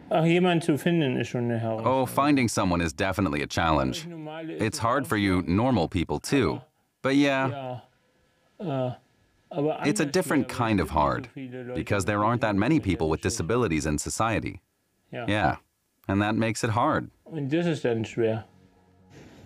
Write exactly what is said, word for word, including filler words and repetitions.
Ach, jemanden zu finden ist schon eine Oh, Herausforderung. finding someone is definitely a challenge. It's hard for you normal people too. But yeah, Ja, äh, aber it's a anders different wäre, es kind of gibt nicht so hard, viele Leute because mit there aren't that many people with Behindertengeschichten. disabilities in society. Ja. Yeah, and that makes it hard. Und das ist dann schwer.